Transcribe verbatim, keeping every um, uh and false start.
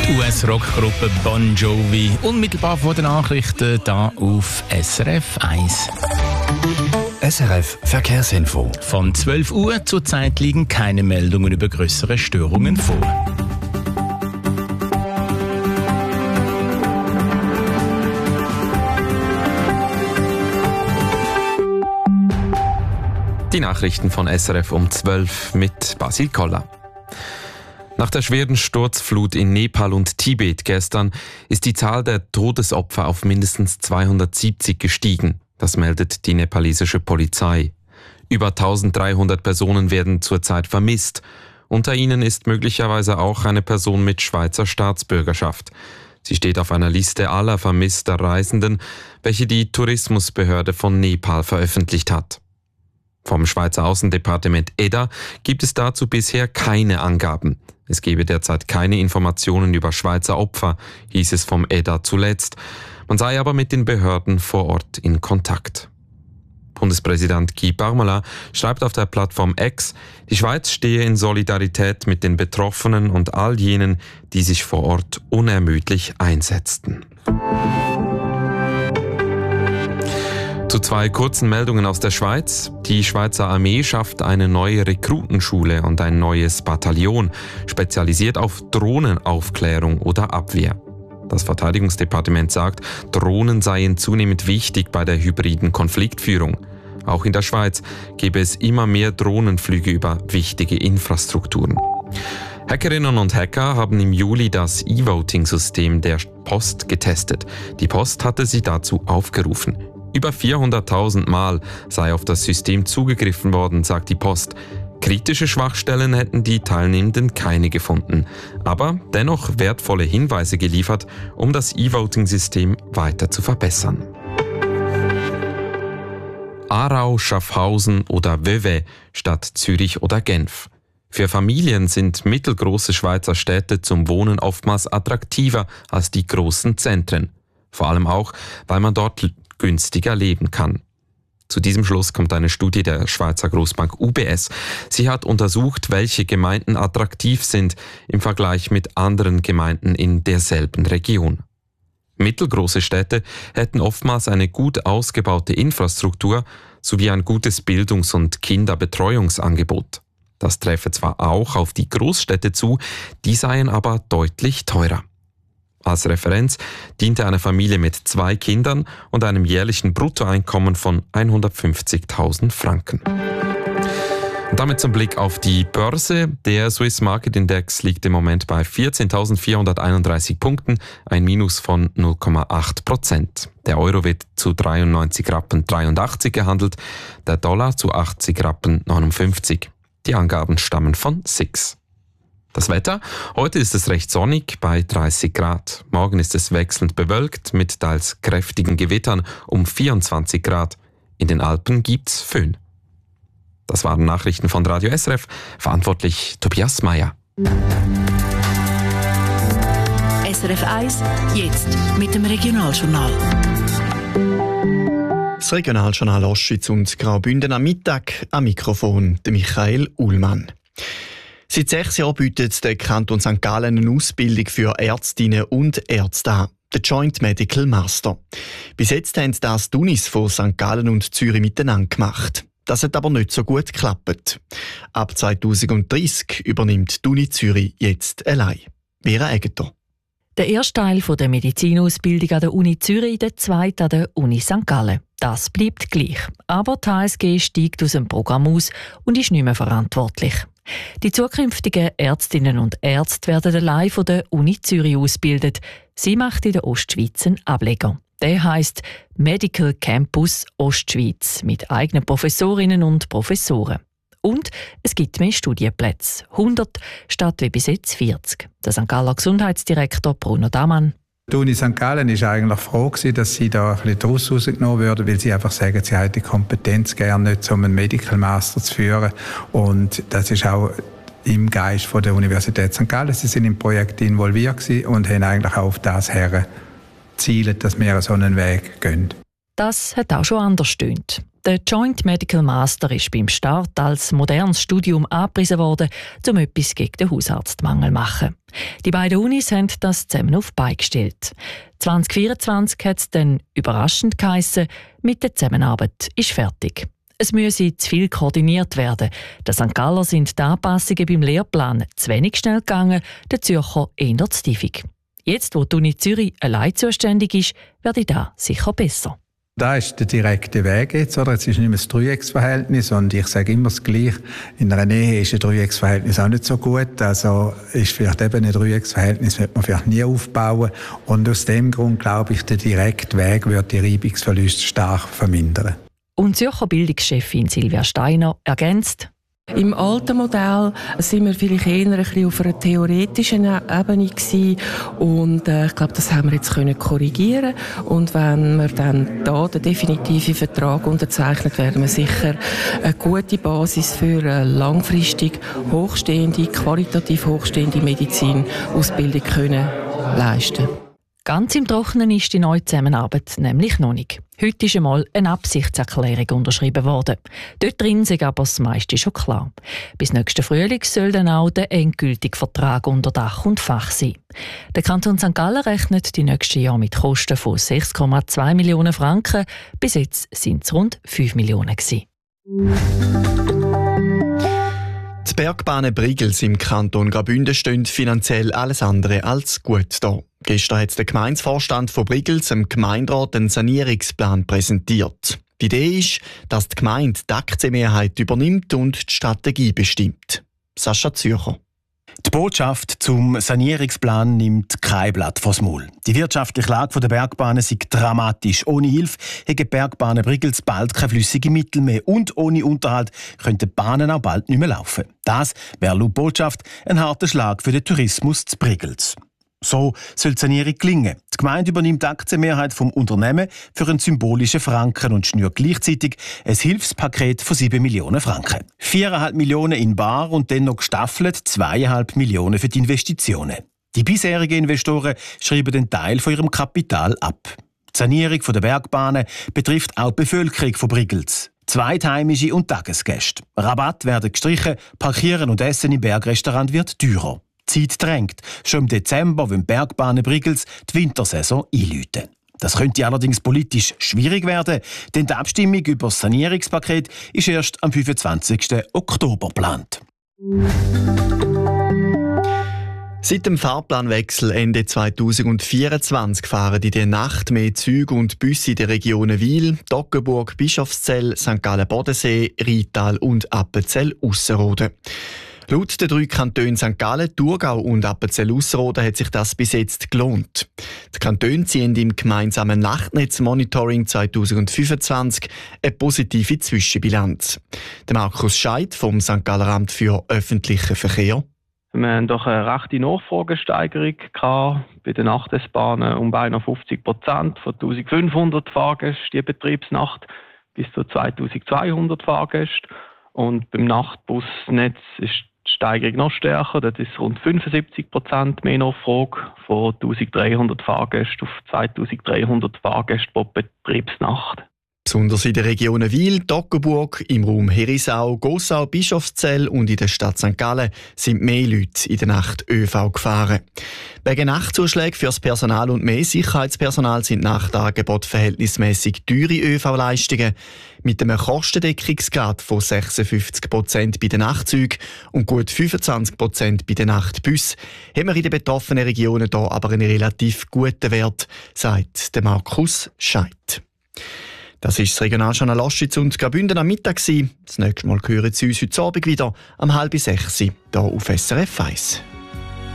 Die U S-Rockgruppe Bon Jovi, unmittelbar vor den Nachrichten, da auf S R F eins. S R F Verkehrsinfo. Von zwölf Uhr zurzeit liegen keine Meldungen über größere Störungen vor. Die Nachrichten von S R F um zwölf mit Basil Koller. Nach der schweren Sturzflut in Nepal und Tibet gestern ist die Zahl der Todesopfer auf mindestens zweihundertsiebzig gestiegen. Das meldet die nepalesische Polizei. Über eintausenddreihundert Personen werden zurzeit vermisst. Unter ihnen ist möglicherweise auch eine Person mit Schweizer Staatsbürgerschaft. Sie steht auf einer Liste aller vermisster Reisenden, welche die Tourismusbehörde von Nepal veröffentlicht hat. Vom Schweizer Außendepartement E D A gibt es dazu bisher keine Angaben. Es gebe derzeit keine Informationen über Schweizer Opfer, hieß es vom E D A zuletzt. Man sei aber mit den Behörden vor Ort in Kontakt. Bundespräsident Guy Parmelin schreibt auf der Plattform X, die Schweiz stehe in Solidarität mit den Betroffenen und all jenen, die sich vor Ort unermüdlich einsetzten. Zu zwei kurzen Meldungen aus der Schweiz. Die Schweizer Armee schafft eine neue Rekrutenschule und ein neues Bataillon, spezialisiert auf Drohnenaufklärung oder Abwehr. Das Verteidigungsdepartement sagt, Drohnen seien zunehmend wichtig bei der hybriden Konfliktführung. Auch in der Schweiz gäbe es immer mehr Drohnenflüge über wichtige Infrastrukturen. Hackerinnen und Hacker haben im Juli das E-Voting-System der Post getestet. Die Post hatte sie dazu aufgerufen. Über vierhunderttausend Mal sei auf das System zugegriffen worden, sagt die Post. Kritische Schwachstellen hätten die Teilnehmenden keine gefunden, aber dennoch wertvolle Hinweise geliefert, um das E-Voting-System weiter zu verbessern. Aarau, Schaffhausen oder Vevey statt Zürich oder Genf. Für Familien sind mittelgroße Schweizer Städte zum Wohnen oftmals attraktiver als die großen Zentren. Vor allem auch, weil man dort günstiger leben kann. Zu diesem Schluss kommt eine Studie der Schweizer Grossbank U B S. Sie hat untersucht, welche Gemeinden attraktiv sind im Vergleich mit anderen Gemeinden in derselben Region. Mittelgroße Städte hätten oftmals eine gut ausgebaute Infrastruktur sowie ein gutes Bildungs- und Kinderbetreuungsangebot. Das treffe zwar auch auf die Großstädte zu, die seien aber deutlich teurer. Als Referenz diente eine Familie mit zwei Kindern und einem jährlichen Bruttoeinkommen von hundertfünfzigtausend Franken. Und damit zum Blick auf die Börse. Der Swiss Market Index liegt im Moment bei vierzehntausendvierhunderteinunddreißig Punkten, ein Minus von null Komma acht Prozent. Der Euro wird zu dreiundneunzig Rappen dreiundachtzig gehandelt, der Dollar zu achtzig Rappen neunundfünfzig. Die Angaben stammen von S I X. Das Wetter? Heute ist es recht sonnig bei dreißig Grad. Morgen ist es wechselnd bewölkt mit teils kräftigen Gewittern um vierundzwanzig Grad. In den Alpen gibt's Föhn. Das waren Nachrichten von Radio S R F. Verantwortlich Tobias Meyer. S R F eins, jetzt mit dem Regionaljournal. Das Regionaljournal Ostschweiz und Graubünden am Mittag. Am Mikrofon der Michael Ullmann. Seit sechs Jahren bietet der Kanton Sankt Gallen eine Ausbildung für Ärztinnen und Ärzte an, der Joint Medical Master. Bis jetzt haben das die Unis von Sankt Gallen und Zürich miteinander gemacht. Das hat aber nicht so gut geklappt. Ab zweitausenddreißig übernimmt die Uni Zürich jetzt allein. Vera Egeter. Der erste Teil der Medizinausbildung an der Uni Zürich, der zweite an der Uni Sankt Gallen. Das bleibt gleich. Aber die H S G steigt aus dem Programm aus und ist nicht mehr verantwortlich. Die zukünftigen Ärztinnen und Ärzte werden allein von der Uni Zürich ausgebildet. Sie macht in der Ostschweiz einen Ableger. Der heisst Medical Campus Ostschweiz mit eigenen Professorinnen und Professoren. Und es gibt mehr Studienplätze, hundert statt wie bis jetzt vierzig. Der Sankt Galler Gesundheitsdirektor Bruno Damann. Die Uni Sankt Gallen war eigentlich froh, dass sie da ein bisschen daraus rausgenommen würden, weil sie einfach sagen, sie haben die Kompetenz gerne nicht, um einen Medical Master zu führen. Und das ist auch im Geist von der Universität Sankt Gallen. Sie sind im Projekt involviert gewesen und haben eigentlich auch auf das her gezielt, dass wir so einen Weg gehen. Das hat auch schon anders gestöhnt. Der Joint Medical Master ist beim Start als modernes Studium angepriesen worden, um etwas gegen den Hausarztmangel zu machen. Die beiden Unis haben das zusammen auf die Beine gestellt. zwanzig vierundzwanzig hat es dann überraschend geheissen, mit der Zusammenarbeit ist fertig. Es müsse zu viel koordiniert werden. Der Sankt Galler sind die Anpassungen beim Lehrplan zu wenig schnell gegangen, der Zürcher eher zu tiefig. Jetzt, wo die Uni Zürich allein zuständig ist, werde das sicher besser. Da ist der direkte Weg jetzt, oder? Es ist nicht mehr das Dreiecksverhältnis und ich sage immer das Gleiche. In einer Ehe ist ein Dreiecksverhältnis auch nicht so gut. Also ist vielleicht eben ein Dreiecksverhältnis, wird man vielleicht nie aufbauen. Und aus dem Grund glaube ich, der direkte Weg wird die Reibungsverluste stark vermindern. Und Zürcher Bildungschefin Silvia Steiner ergänzt: Im alten Modell sind wir vielleicht eher ein bisschen auf einer theoretischen Ebene gewesen. Und äh, ich glaube, das haben wir jetzt können korrigieren. Und wenn wir dann da den definitiven Vertrag unterzeichnet, werden wir sicher eine gute Basis für eine langfristig hochstehende, qualitativ hochstehende Medizinausbildung können leisten. Ganz im Trockenen ist die neue Zusammenarbeit nämlich noch nicht. Heute ist einmal eine Absichtserklärung unterschrieben worden. Dort drin ist aber das meiste schon klar. Bis nächsten Frühling soll dann auch der endgültige Vertrag unter Dach und Fach sein. Der Kanton Sankt Gallen rechnet die nächsten Jahre mit Kosten von sechs Komma zwei Millionen Franken. Bis jetzt sind es rund fünf Millionen gewesen. Die Bergbahnen Brigels im Kanton Graubünden stehen finanziell alles andere als gut da. Gestern hat der Gemeindevorstand von Brigels dem Gemeinderat einen Sanierungsplan präsentiert. Die Idee ist, dass die Gemeinde die Aktienmehrheit übernimmt und die Strategie bestimmt. Sascha Zürcher. Die Botschaft zum Sanierungsplan nimmt kein Blatt vors Maul. Die wirtschaftliche Lage der Bergbahnen sei dramatisch. Ohne Hilfe hätten die Bergbahnen Brigels bald keine flüssigen Mittel mehr. Und ohne Unterhalt könnten die Bahnen auch bald nicht mehr laufen. Das wäre laut Botschaft ein harter Schlag für den Tourismus zu Brigels. So soll die Sanierung gelingen. Die Gemeinde übernimmt die Aktienmehrheit vom Unternehmen für einen symbolischen Franken und schnürt gleichzeitig ein Hilfspaket von sieben Millionen Franken. viereinhalb Millionen in bar und dann noch gestaffelt zweieinhalb Millionen für die Investitionen. Die bisherigen Investoren schreiben den Teil von ihrem Kapital ab. Die Sanierung der Bergbahnen betrifft auch die Bevölkerung von Brigels. Zweitheimische und Tagesgäste. Rabatt werden gestrichen, Parkieren und Essen im Bergrestaurant wird teurer. Die Zeit drängt. Schon im Dezember wollen Bergbahnen Brigels die Wintersaison einläuten. Das könnte allerdings politisch schwierig werden, denn die Abstimmung über das Sanierungspaket ist erst am fünfundzwanzigsten Oktober geplant. Seit dem Fahrplanwechsel Ende zweitausendvierundzwanzig fahren in der Nacht mehr Züge und Busse in den Regionen Wil, Toggenburg, Bischofszell, Sankt Gallen-Bodensee, Rital und Appenzell-Ausserrhoden. Laut den drei Kantonen Sankt Gallen, Thurgau und Appenzell-Ausserrhoden hat sich das bis jetzt gelohnt. Die Kantone ziehen im gemeinsamen Nachtnetzmonitoring zweitausendfünfundzwanzig eine positive Zwischenbilanz. Der Markus Scheid vom Sankt Galler Amt für öffentlichen Verkehr. Wir hatten doch eine rechte Nachfragesteigerung bei den Nacht-S-Bahnen um beinahe fünfzig Prozent, von eintausendfünfhundert Fahrgästen die Betriebsnacht bis zu zweitausendzweihundert Fahrgäste. Und beim Nachtbusnetz ist die Steigerung noch stärker. Das ist rund fünfundsiebzig Prozent mehr Nachfrage, von eintausenddreihundert Fahrgästen auf zweitausenddreihundert Fahrgäste pro Betriebsnacht. Besonders in den Regionen Wil, Toggenburg, im Raum Herisau, Gossau, Bischofszell und in der Stadt Sankt Gallen sind mehr Leute in der Nacht ÖV gefahren. Wegen Nachtzuschlägen für das Personal und mehr Sicherheitspersonal sind Nachtangebote verhältnismäßig teure ÖV-Leistungen. Mit einem Kostendeckungsgrad von sechsundfünfzig Prozent bei den Nachtzügen und gut fünfundzwanzig Prozent bei den Nachtbussen haben wir in den betroffenen Regionen hier aber einen relativ guten Wert, sagt der Markus Scheid. Das ist das Regionaljournal Oschwitz und Graubünden am Mittag. Das nächste Mal hören Sie uns heute Abend wieder am halb sechs hier auf S R F eins.